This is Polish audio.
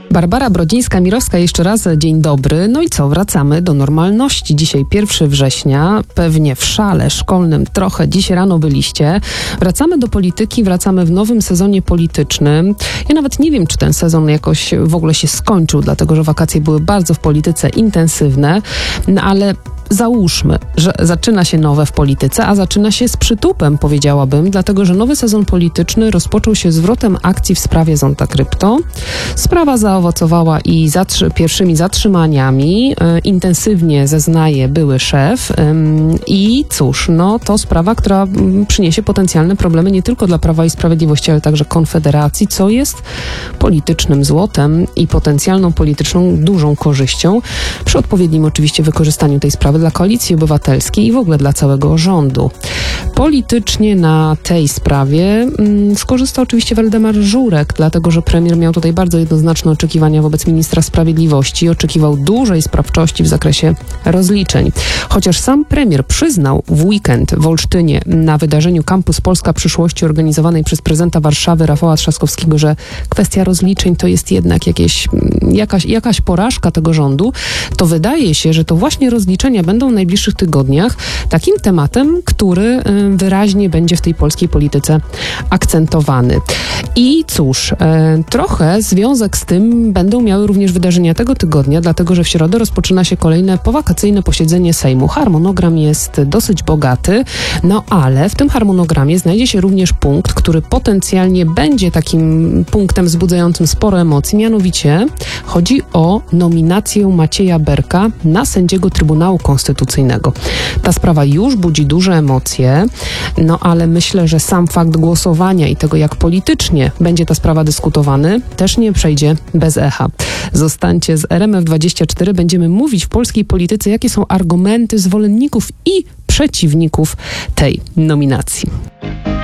Barbara Brodzińska-Mirowska, jeszcze raz dzień dobry. No i co, wracamy do normalności. Dzisiaj 1 września, pewnie w szale szkolnym trochę dziś rano byliście. Wracamy do polityki, wracamy w nowym sezonie politycznym. Ja nawet nie wiem, czy ten sezon jakoś w ogóle się skończył, dlatego że wakacje były bardzo w polityce intensywne, no ale załóżmy, że zaczyna się nowe w polityce, a zaczyna się z przytupem, powiedziałabym, dlatego że nowy sezon polityczny rozpoczął się zwrotem akcji w sprawie Zonta Krypto. Sprawa zaowocowała i pierwszymi zatrzymaniami. Intensywnie zeznaje były szef. I cóż, no to sprawa, która przyniesie potencjalne problemy nie tylko dla Prawa i Sprawiedliwości, ale także Konfederacji, co jest politycznym złotem i potencjalną polityczną dużą korzyścią przy odpowiednim oczywiście wykorzystaniu tej sprawy dla Koalicji Obywatelskiej i w ogóle dla całego rządu. Politycznie na tej sprawie skorzystał oczywiście Waldemar Żurek, dlatego że premier miał tutaj bardzo jednoznaczne oczekiwania wobec ministra sprawiedliwości i oczekiwał dużej sprawczości w zakresie rozliczeń. Chociaż sam premier przyznał w weekend w Olsztynie na wydarzeniu Campus Polska Przyszłości organizowanej przez prezydenta Warszawy Rafała Trzaskowskiego, że kwestia rozliczeń to jest jednak jakaś porażka tego rządu, to wydaje się, że to właśnie rozliczenia będą w najbliższych tygodniach takim tematem, który wyraźnie będzie w tej polskiej polityce akcentowany. I cóż, trochę związek z tym będą miały również wydarzenia tego tygodnia, dlatego że w środę rozpoczyna się kolejne powakacyjne posiedzenie Sejmu. Harmonogram jest dosyć bogaty, no ale w tym harmonogramie znajdzie się również punkt, który potencjalnie będzie takim punktem wzbudzającym sporo emocji, mianowicie chodzi o nominację Macieja Berka na sędziego Trybunału Konstytucyjnego. Ta sprawa już budzi duże emocje, no ale myślę, że sam fakt głosowania i tego, jak politycznie będzie ta sprawa dyskutowany, też nie przejdzie bez echa. Zostańcie z RMF24, będziemy mówić w polskiej polityce, jakie są argumenty zwolenników i przeciwników tej nominacji.